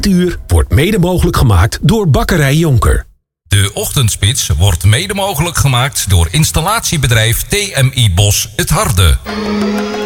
uur wordt mede mogelijk gemaakt door Bakkerij Jonker. De Ochtendspits wordt mede mogelijk gemaakt door installatiebedrijf TMI Bos het Harde.